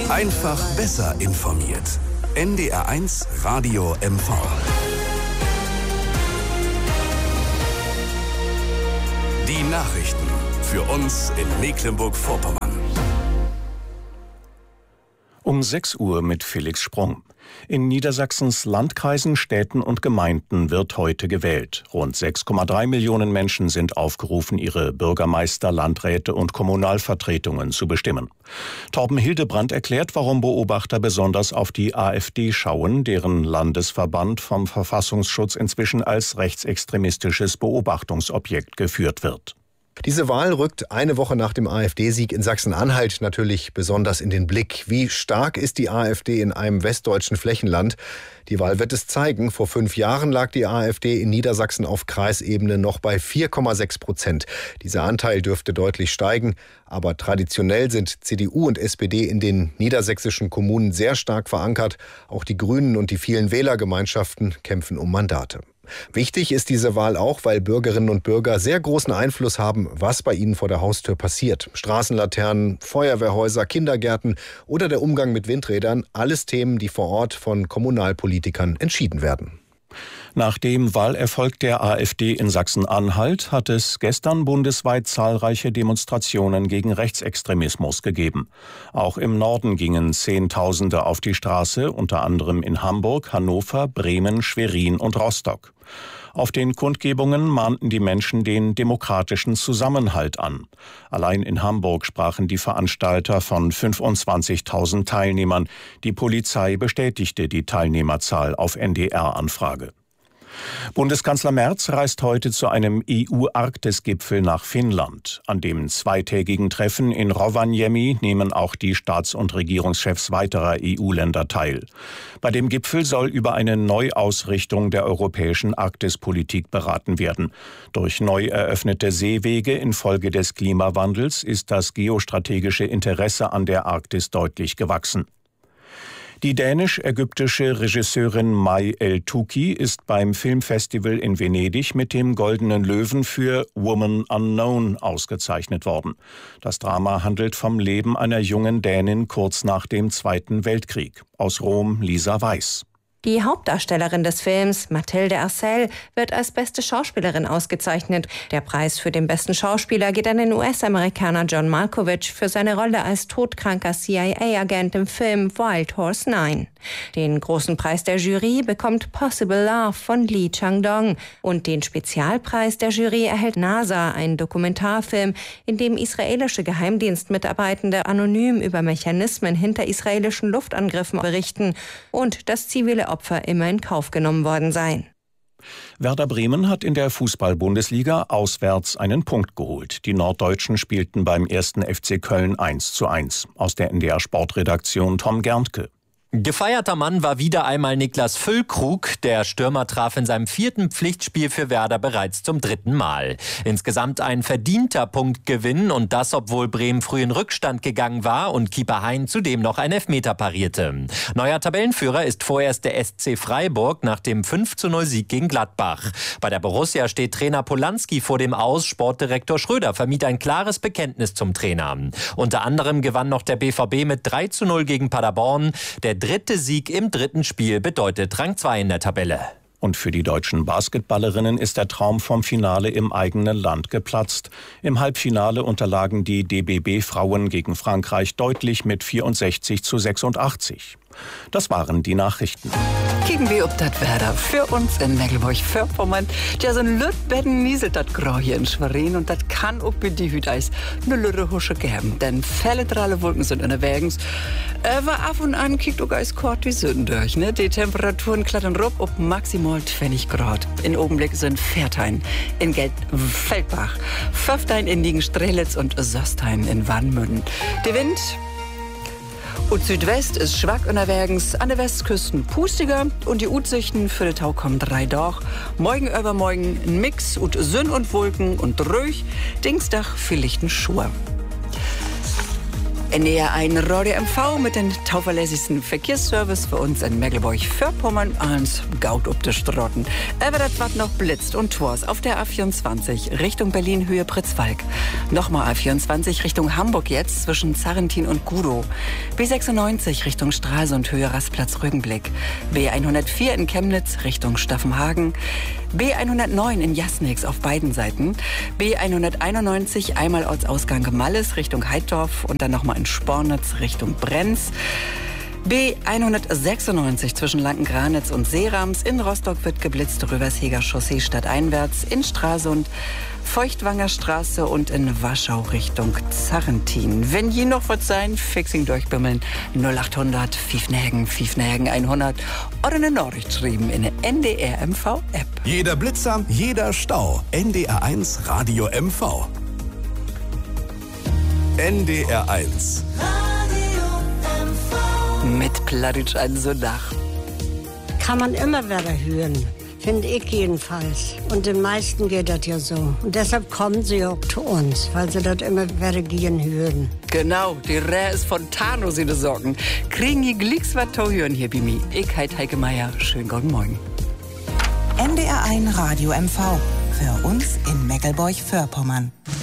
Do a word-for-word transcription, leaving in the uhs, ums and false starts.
Einfach besser informiert. N D R eins Radio M V. Die Nachrichten für uns in Mecklenburg-Vorpommern. Um sechs Uhr mit Felix Sprung. In Niedersachsens Landkreisen, Städten und Gemeinden wird heute gewählt. Rund sechs Komma drei Millionen Menschen sind aufgerufen, ihre Bürgermeister, Landräte und Kommunalvertretungen zu bestimmen. Torben Hildebrand erklärt, warum Beobachter besonders auf die AfD schauen, deren Landesverband vom Verfassungsschutz inzwischen als rechtsextremistisches Beobachtungsobjekt geführt wird. Diese Wahl rückt eine Woche nach dem AfD-Sieg in Sachsen-Anhalt natürlich besonders in den Blick. Wie stark ist die AfD in einem westdeutschen Flächenland? Die Wahl wird es zeigen. Vor fünf Jahren lag die AfD in Niedersachsen auf Kreisebene noch bei vier Komma sechs Prozent. Dieser Anteil dürfte deutlich steigen. Aber traditionell sind C D U und S P D in den niedersächsischen Kommunen sehr stark verankert. Auch die Grünen und die vielen Wählergemeinschaften kämpfen um Mandate. Wichtig ist diese Wahl auch, weil Bürgerinnen und Bürger sehr großen Einfluss haben, was bei ihnen vor der Haustür passiert. Straßenlaternen, Feuerwehrhäuser, Kindergärten oder der Umgang mit Windrädern, alles Themen, die vor Ort von Kommunalpolitikern entschieden werden. Nach dem Wahlerfolg der AfD in Sachsen-Anhalt hat es gestern bundesweit zahlreiche Demonstrationen gegen Rechtsextremismus gegeben. Auch im Norden gingen Zehntausende auf die Straße, unter anderem in Hamburg, Hannover, Bremen, Schwerin und Rostock. Auf den Kundgebungen mahnten die Menschen den demokratischen Zusammenhalt an. Allein in Hamburg sprachen die Veranstalter von fünfundzwanzigtausend Teilnehmern. Die Polizei bestätigte die Teilnehmerzahl auf N D R-Anfrage. Bundeskanzler Merz reist heute zu einem E U-Arktis-Gipfel nach Finnland. An dem zweitägigen Treffen in Rovaniemi nehmen auch die Staats- und Regierungschefs weiterer E U-Länder teil. Bei dem Gipfel soll über eine Neuausrichtung der europäischen Arktispolitik beraten werden. Durch neu eröffnete Seewege infolge des Klimawandels ist das geostrategische Interesse an der Arktis deutlich gewachsen. Die dänisch-ägyptische Regisseurin May El-Touki ist beim Filmfestival in Venedig mit dem Goldenen Löwen für Woman Unknown ausgezeichnet worden. Das Drama handelt vom Leben einer jungen Dänin kurz nach dem Zweiten Weltkrieg. Aus Rom Lisa Weiß. Die Hauptdarstellerin des Films, Mathilde Arcel, wird als beste Schauspielerin ausgezeichnet. Der Preis für den besten Schauspieler geht an den U S-Amerikaner John Malkovich für seine Rolle als todkranker C I A-Agent im Film Wild Horse neun. Den großen Preis der Jury bekommt Possible Love von Lee Chang-dong. Und den Spezialpreis der Jury erhält NASA, ein Dokumentarfilm, in dem israelische Geheimdienstmitarbeitende anonym über Mechanismen hinter israelischen Luftangriffen berichten und das zivile Opfer immer in Kauf genommen worden seien. Werder Bremen hat in der Fußball-Bundesliga auswärts einen Punkt geholt. Die Norddeutschen spielten beim ersten F C Köln eins zu eins. Aus der N D R-Sportredaktion Tom Gerntke. Gefeierter Mann war wieder einmal Niklas Füllkrug. Der Stürmer traf in seinem vierten Pflichtspiel für Werder bereits zum dritten Mal. Insgesamt ein verdienter Punktgewinn und das, obwohl Bremen früh in Rückstand gegangen war und Keeper Hein zudem noch einen Elfmeter parierte. Neuer Tabellenführer ist vorerst der S C Freiburg nach dem fünf zu null Sieg gegen Gladbach. Bei der Borussia steht Trainer Polanski vor dem Aus. Sportdirektor Schröder vermied ein klares Bekenntnis zum Trainer. Unter anderem gewann noch der B V B mit drei zu null gegen Paderborn. Der dritte Sieg im dritten Spiel bedeutet Rang zwei in der Tabelle. Und für die deutschen Basketballerinnen ist der Traum vom Finale im eigenen Land geplatzt. Im Halbfinale unterlagen die D B B-Frauen gegen Frankreich deutlich mit vierundsechzig zu sechsundachtzig. Das waren die Nachrichten. Kicken wir ob das Wetter für uns in Mecklenburg-Vorpommern. Ja, so ein Lütbetten nieselt das Grau hier in Schwerin und das kann auch bei die Hüteis eine lütte Husche geben. Denn fällendralle Wolken sind unterwegs. Aber ab und an kickt auch eis kort wie Süden durch. Ne? Die Temperaturen klettern rup auf maximal zwanzig Grad. In Augenblick sind Pferdhain in Gelb-Feldbach, Pföftein in Liegen-Strelitz und Söstein in Warnmünden. Der Wind und Südwest ist schwach unterwegs, an der Westküsten pustiger und die Aussichten für den Tag kommen drei doch. Morgen übermorgen ein Mix und Sonne und Wolken und ruhig, Dienstag vielleicht ein Schur. N D R eins Radio M V mit den tauverlässigsten Verkehrsservice für uns in Mecklenburg-Vorpommern ans Gaut ob de Strotten. Aber das was noch blitzt und Tors auf der A vierundzwanzig Richtung Berlin Höhe Pritzwalk. Nochmal A vierundzwanzig Richtung Hamburg jetzt zwischen Zarrentin und Gudow. B sechsundneunzig Richtung Stralsund Höhe Rastplatz Rügenblick. B hundertvier in Chemnitz Richtung Staffenhagen. B hundertneun in Jasnix auf beiden Seiten. B hunderteinundneunzig einmal Ortsausgang Gemalles Richtung Heidorf und dann nochmal in Spornitz Richtung Brenz. B hundertsechsundneunzig zwischen Lankengranitz und Seerams. In Rostock wird geblitzt, Röversheger Chaussee stadteinwärts. In Stralsund, Feuchtwanger Straße und in Warschau Richtung Zarrentin. Wenn je noch was sein, Fixing durchbimmeln. null achthundert Pfiffnägen, Pfiffnägen hundert oder eine Nachricht schreiben in der N D R M V App. Jeder Blitzer, jeder Stau. N D R eins Radio M V. N D R eins. Mit Plaritsch an so nach. Kann man immer wieder hören, finde ich jedenfalls. Und den meisten geht das ja so. Und deshalb kommen sie auch zu uns, weil sie das immer wieder gehen hören. Genau, die Rä ist von Tano, sie Socken. Kriegen die Glicks was zu hören hier bei mir. Ich heiße Heike Meier. Schönen guten Morgen. N D R eins Radio M V. Für uns in Mecklenburg-Vorpommern.